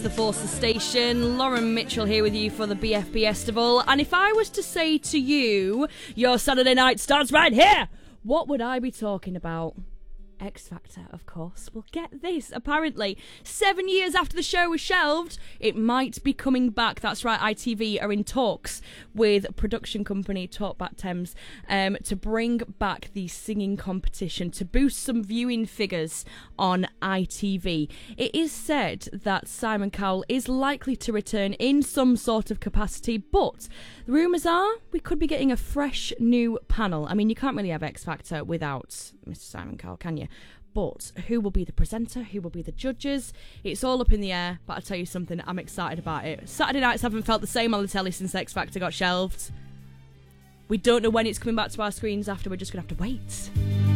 the Forster Station. Lauren Mitchell here with you for the BFB Festival. And if I was to say to you, your Saturday night starts right here, what would I be talking about? X Factor, of course. Well, get this. Apparently, 7 years after the show was shelved, it might be coming back. That's right, ITV are in talks with production company Talkback Thames to bring back the singing competition to boost some viewing figures on ITV. It is said that Simon Cowell is likely to return in some sort of capacity, but the rumours are we could be getting a fresh new panel. I mean, you can't really have X Factor without Mr. Simon Cowell, can you? But who will be the presenter? Who will be the judges? It's all up in the air, but I'll tell you something, I'm excited about it. Saturday nights haven't felt the same on the telly since X Factor got shelved. We don't know when it's coming back to our screens after, we're just going to have to wait.